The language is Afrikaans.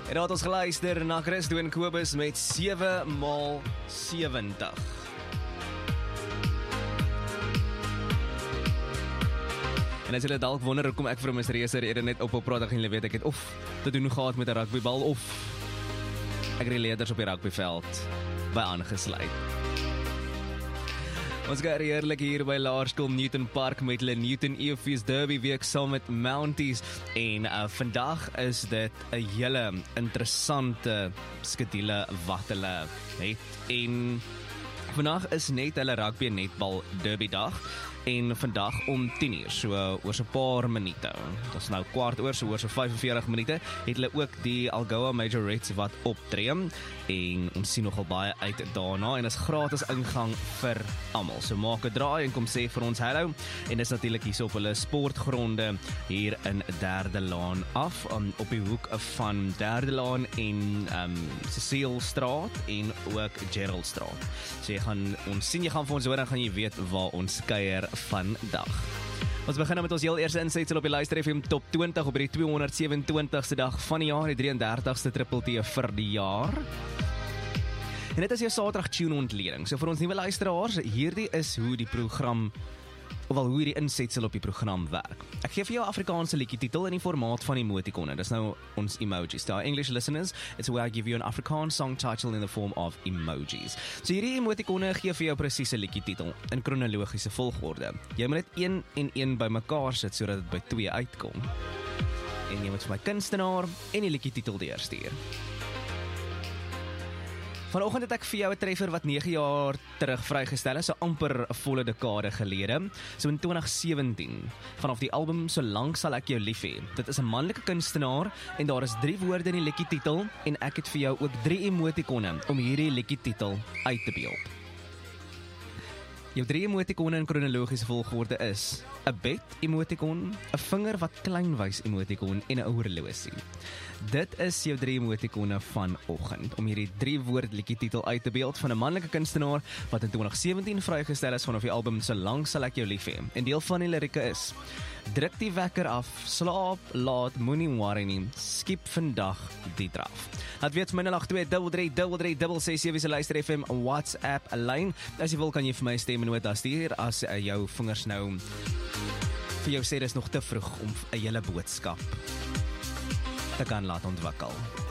En daar het ons geluister na Christo en Kobus met 7x70. En as julle dalk wonder, hoe kom ek vir 'n misterieuse rede net op praat, en julle weet ek het of te doen gehad met 'n rugbybal, of ek het die leerders op die rugbyveld by aangesluit. Ons gaan heerlik hier by Laerskool Newton Park met hulle Newton EFS Derby week saam met Mounties. En vandag is dit 'n hele interessante skedule wat hulle het. En vandag is net hulle rugby en netbal derby dag. En vandag om 10:00, so oor so 'n paar minute. Dit is nou kwart oor, so oor so 45 minute, het hulle ook die Algoa Majorettes wat optree. En ons sien nogal baie uit daarna, en is gratis ingang vir almal. So maak 'n draai en kom sê vir ons hallo. En dis natuurlik hier op hulle sportgronde hier in Derde Laan af, op die hoek van Derde Laan en Cecile-straat en ook Geraldstraat. So jy gaan vir ons hoor, dan gaan jy weet waar ons kuier vandag. Ons begin met ons heel eerste insetsel op die Luister FM Top 20 op die 227ste dag van die jaar, die 33ste triple T vir die jaar. En dit is jou Saterdag tune ontleding. So vir ons nuwe luisteraars, hierdie is hoe die program, ofwel hoe die insetsel op die program werk. Ek gee vir jou 'n Afrikaanse liedjie titel in die formaat van emotikone. Dis nou ons emojis. To our English listeners, it's where I give you an Afrikaans song title in the form of emojis. So hierdie emotikone gee vir jou presiese liedjie titel in kronologiese volgorde. Jy moet dit een en een bymekaar sit sodat dit by 2 uitkom. En jy moet vir my kunstenaar en die liedjie titel deurstuur. Vanoggend het ek vir jou 'n treffer wat 9 jaar terug vrygestel is, so amper 'n volle dekade gelede, so in 2017, vanaf die album So Lank Sal Ek Jou Lief Hê. Dit is 'n manlike kunstenaar en daar is 3 woorde in die liedjie titel en ek het vir jou ook 3 emotikone om hierdie liedjie titel uit te beeld. Jou 3 emotikone in kronologiese volgorde is 'n bed emotikon, 'n vinger wat klein wys emotikon en 'n horlosie. Dit is jou 3 emotikone vanoggend om hierdie 3 woord liedjie titel uit te beeld van 'n manlike kunstenaar wat in 2017 vrygestel is vanaf die album So Lank Sal Ek Jou Lief Hê. En deel van die lirieke is: druk die wekker af, slaap laat, moenie worry nie, skiep vandag die draf. Laat weet my 082333366 se Luister FM WhatsApp lyn. As jy wil kan jy vir my 'n stemnota stuur as jou vingers nou vir jou sê dis nog te vroeg om 'n hele boodskap te kan laat ontwikkel.